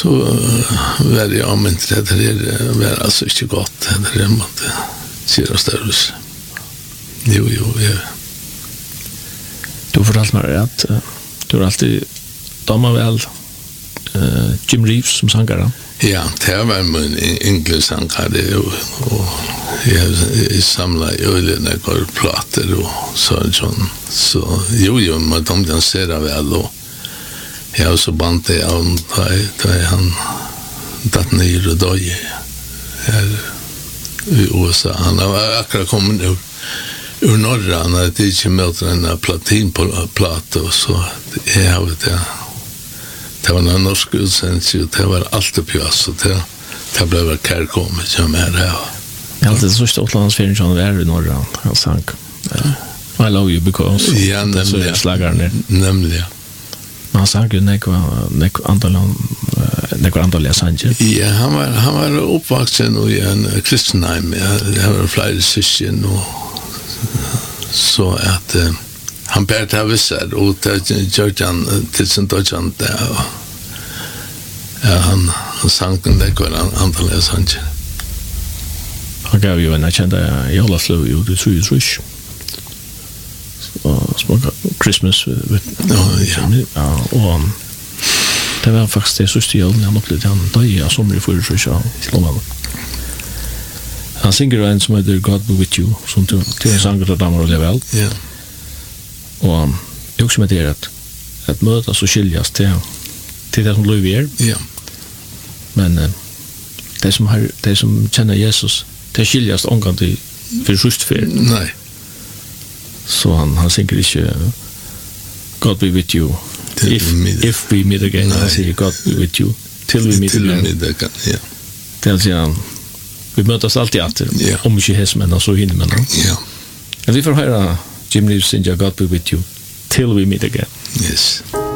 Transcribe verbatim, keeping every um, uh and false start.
så uh, var jag om inte det där var alltså inte gott det där måste köra större. Jo, jo, ja. Du fortalte meg at uh, du har alltid damer vel uh, Jim Reeves som sangare. Ja, det var min engelsksankare och, och jag, jag samlade öl när jag går plater och sånt. Så jo, jo, men de danserar väl och jag så bant det av då han datt ner och då här i U S A. Han har akkurat kommit ur, ur norra, han hade inte mött en platinplatta och så jag har det. Det var en norsk utsändelse, det var allt uppe i oss, så det, det blev kärkommet som är här. Jag har alltid första utlandsferien som var i norra, han sang. I love you because. Ja, nämligen. Slagaren. Nämligen. Men han sang ju nekva andaliga sanger. Ja, han var, han var uppvuxen i en kristenheim. Det var flera syskon och så att uh, han bär till vissar och det gör han till sin dödsand där. Ja, han, han sang den nekva andaliga sanger. Han gav ju en kända jolaflöv i det tror jag och smaka Christmas with oh, ja. Ja, och det var faktiskt det sista julen han upplevde han då i sommar för så så slåman. Han synger en som heter God Be With You som till till sånger då damer och level. Ja. Och jag också med det att att mötas så skiljas till till det som lever. Ja. Men det som har det som känner Jesus det skiljas omgång till för just för. Nej. Så han han synger inte God be with you if if we meet again. Han säger God be with you till we meet again. Till we meet again, ja. Det säger han. Vi mötas alltid åter. Ja. Om inte häsmen så hinner man. Ja. Och vi får höra Jim Reeves synga God be with you till we meet again. Yes.